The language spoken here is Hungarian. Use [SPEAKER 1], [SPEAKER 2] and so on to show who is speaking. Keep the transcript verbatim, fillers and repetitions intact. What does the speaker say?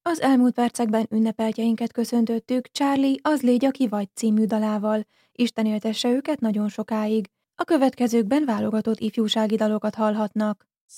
[SPEAKER 1] Az elmúlt percekben ünnepeltjeinket köszöntöttük Charlie, az légy, aki vagy című dalával. Isten éltesse őket nagyon sokáig. A következőkben válogatott ifjúsági dalokat hallhatnak.